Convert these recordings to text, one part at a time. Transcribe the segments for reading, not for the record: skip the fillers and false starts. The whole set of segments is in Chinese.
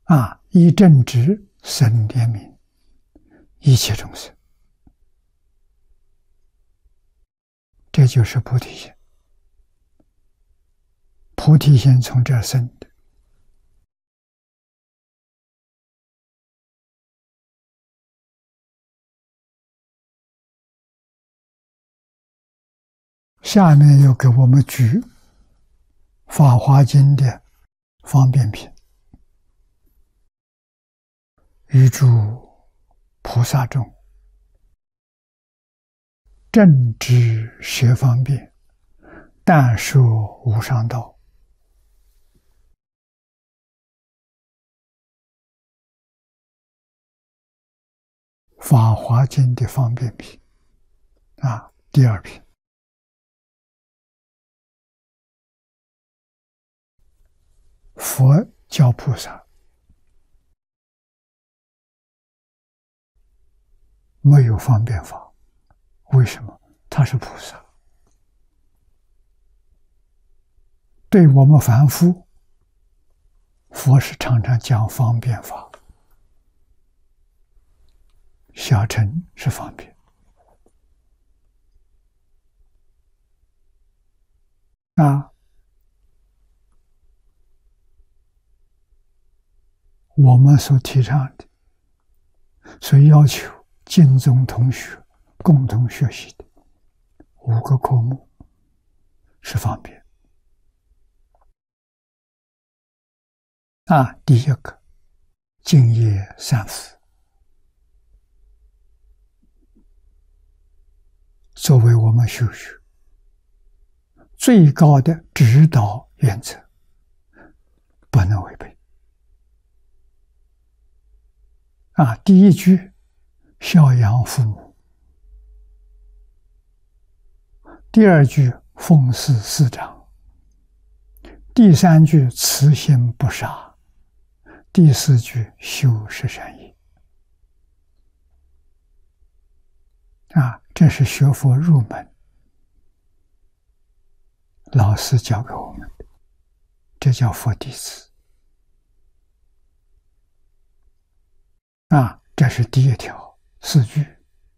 以正直生怜悯一切众生，这就是菩提心。菩提心从这儿生的。下面又给我们举《法华经》的方便品。于诸菩萨中，正知学方便，但说无上道。法华经的方便品第二品。佛教菩萨没有方便法，为什么？他是菩萨。对我们凡夫，佛是常常讲方便法。小乘是方便我们所提倡的，所要求经宗同学共同学习的5个科目是方便第一个，净业三福，作为我们修学最高的指导原则，不能违背。第一句，孝养父母；第二句，奉事师长；第三句，慈心不杀；第四句，修十善业。这是学佛入门老师教给我们的，这叫佛弟子。这是第一条4句，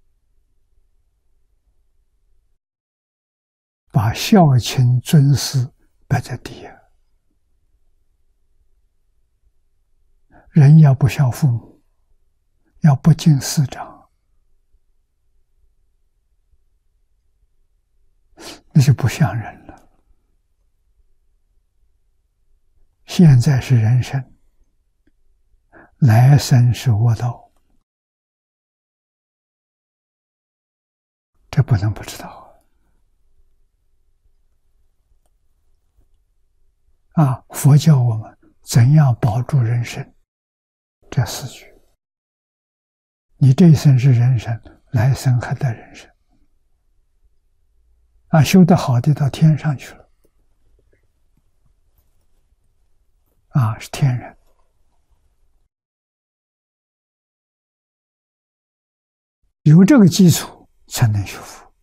把孝亲尊师摆在第一。人要不孝父母，要不敬师长，那就不像人了。现在是人生，来生是卧道，这不能不知道佛教我们怎样保住人生，这4句。你这一生是人生，来生还得人生修得好的到天上去了是天人。有这个基础才能学佛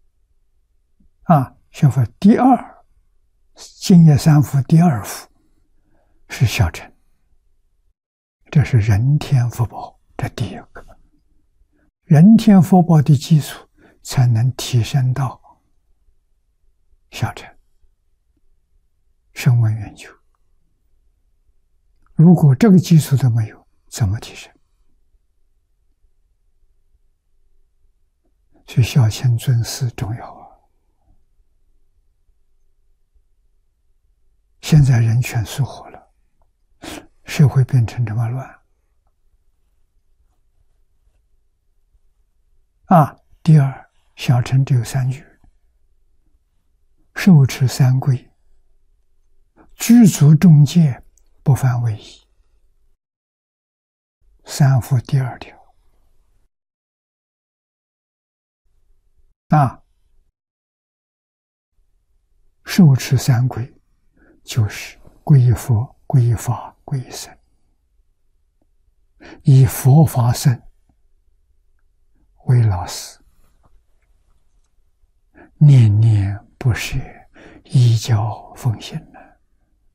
学佛第二，净业三福第2福是小乘，这是人天福报，这第一个。人天福报的基础才能提升到小乘声闻缘觉。如果这个基础都没有，怎么提升？所以孝亲尊师重要现在人权疏忽了，社会变成这么乱第二，小乘只有3句：受持三规，具足众戒，不犯违仪。三福第2条受持三规，就是皈依佛、皈依法、皈依僧，以佛法僧为老师，念念不舍，依教奉行